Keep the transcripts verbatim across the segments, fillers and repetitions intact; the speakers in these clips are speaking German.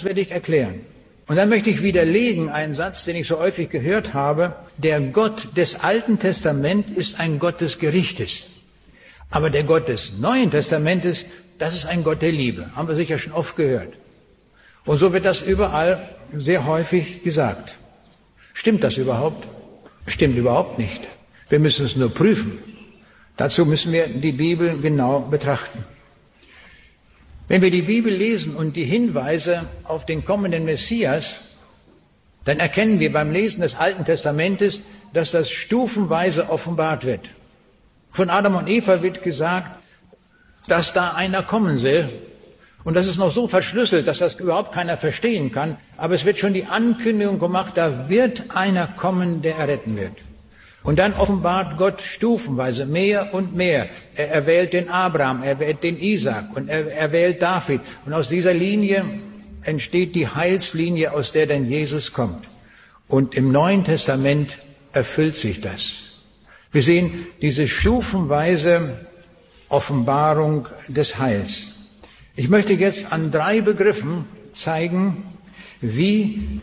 Das werde ich erklären. Und dann möchte ich widerlegen einen Satz, den ich so häufig gehört habe. Der Gott des Alten Testaments ist ein Gott des Gerichtes. Aber der Gott des Neuen Testamentes, das ist ein Gott der Liebe. Haben wir sicher schon oft gehört. Und so wird das überall sehr häufig gesagt. Stimmt das überhaupt? Stimmt überhaupt nicht. Wir müssen es nur prüfen. Dazu müssen wir die Bibel genau betrachten. Wenn wir die Bibel lesen und die Hinweise auf den kommenden Messias, dann erkennen wir beim Lesen des Alten Testamentes, dass das stufenweise offenbart wird. Von Adam und Eva wird gesagt, dass da einer kommen soll. Und das ist noch so verschlüsselt, dass das überhaupt keiner verstehen kann. Aber es wird schon die Ankündigung gemacht, da wird einer kommen, der erretten wird. Und dann offenbart Gott stufenweise mehr und mehr. Er erwählt den Abraham, er wählt den Isaak und er erwählt David. Und aus dieser Linie entsteht die Heilslinie, aus der dann Jesus kommt. Und im Neuen Testament erfüllt sich das. Wir sehen diese stufenweise Offenbarung des Heils. Ich möchte jetzt an drei Begriffen zeigen, wie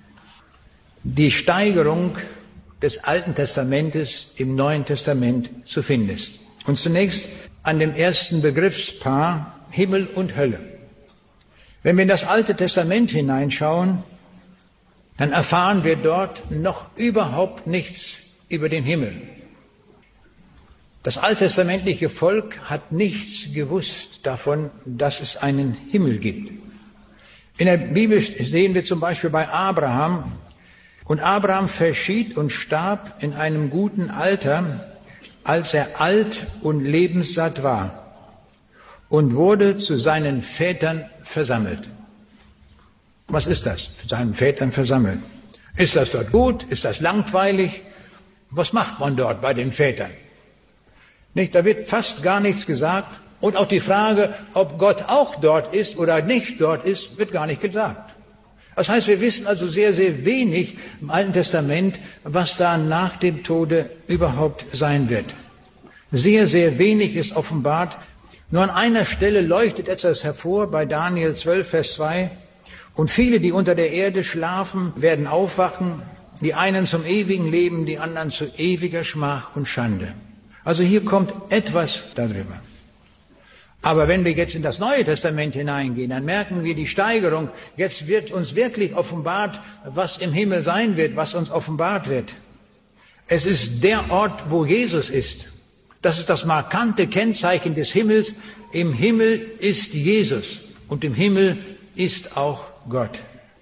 die Steigerung des Alten Testamentes im Neuen Testament zu finden ist. Und zunächst an dem ersten Begriffspaar Himmel und Hölle. Wenn wir in das Alte Testament hineinschauen, dann erfahren wir dort noch überhaupt nichts über den Himmel. Das alttestamentliche Volk hat nichts gewusst davon, dass es einen Himmel gibt. In der Bibel sehen wir zum Beispiel bei Abraham, und Abraham verschied und starb in einem guten Alter, als er alt und lebenssatt war, und wurde zu seinen Vätern versammelt. Was ist das? Zu seinen Vätern versammelt. Ist das dort gut? Ist das langweilig? Was macht man dort bei den Vätern? Nicht, da wird fast gar nichts gesagt. Und auch die Frage, ob Gott auch dort ist oder nicht dort ist, wird gar nicht gesagt. Das heißt, wir wissen also sehr, sehr wenig im Alten Testament, was da nach dem Tode überhaupt sein wird. Sehr, sehr wenig ist offenbart. Nur an einer Stelle leuchtet etwas hervor, bei Daniel zwölf, Vers zwei. Und viele, die unter der Erde schlafen, werden aufwachen, die einen zum ewigen Leben, die anderen zu ewiger Schmach und Schande. Also hier kommt etwas darüber. Aber wenn wir jetzt in das Neue Testament hineingehen, dann merken wir die Steigerung. Jetzt wird uns wirklich offenbart, was im Himmel sein wird, was uns offenbart wird. Es ist der Ort, wo Jesus ist. Das ist das markante Kennzeichen des Himmels. Im Himmel ist Jesus und im Himmel ist auch Gott.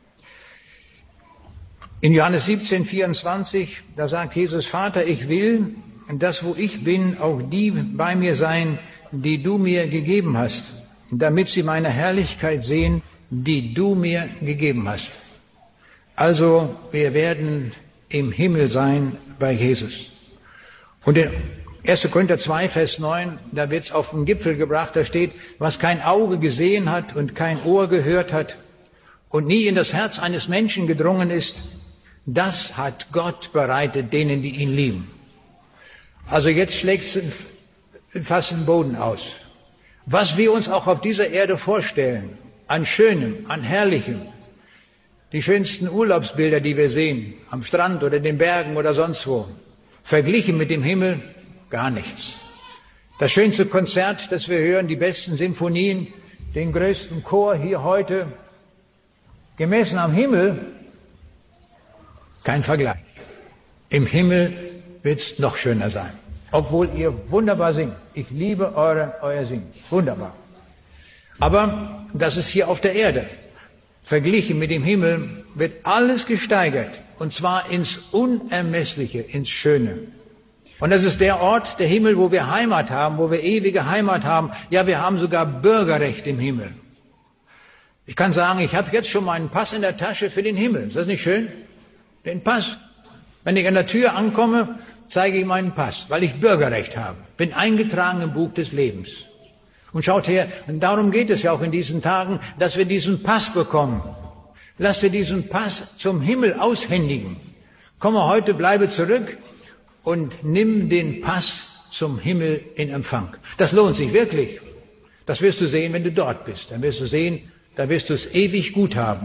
In Johannes siebzehn, vierundzwanzig, da sagt Jesus, Vater, ich will, dass wo ich bin, auch die bei mir sein, die du mir gegeben hast, damit sie meine Herrlichkeit sehen, die du mir gegeben hast. Also wir werden im Himmel sein bei Jesus. Und in erster Korinther zwei, Vers neun, da wird es auf den Gipfel gebracht, da steht, was kein Auge gesehen hat und kein Ohr gehört hat und nie in das Herz eines Menschen gedrungen ist, das hat Gott bereitet denen, die ihn lieben. Also jetzt schlägt es fast den Boden aus. Was wir uns auch auf dieser Erde vorstellen, an Schönem, an Herrlichem, die schönsten Urlaubsbilder, die wir sehen, am Strand oder den Bergen oder sonst wo, verglichen mit dem Himmel, gar nichts. Das schönste Konzert, das wir hören, die besten Sinfonien, den größten Chor hier heute, gemessen am Himmel, kein Vergleich. Im Himmel wird es noch schöner sein. Obwohl ihr wunderbar singt. Ich liebe eure, euer Singen. Wunderbar. Aber das ist hier auf der Erde. Verglichen mit dem Himmel wird alles gesteigert. Und zwar ins Unermessliche, ins Schöne. Und das ist der Ort, der Himmel, wo wir Heimat haben, wo wir ewige Heimat haben. Ja, wir haben sogar Bürgerrecht im Himmel. Ich kann sagen, ich habe jetzt schon meinen Pass in der Tasche für den Himmel. Ist das nicht schön? Den Pass. Wenn ich an der Tür ankomme, zeige ich meinen Pass, weil ich Bürgerrecht habe. Bin eingetragen im Buch des Lebens. Und schaut her, und darum geht es ja auch in diesen Tagen, dass wir diesen Pass bekommen. Lass dir diesen Pass zum Himmel aushändigen. Komme heute, bleibe zurück und nimm den Pass zum Himmel in Empfang. Das lohnt sich wirklich. Das wirst du sehen, wenn du dort bist. Dann wirst du sehen, da wirst du es ewig gut haben.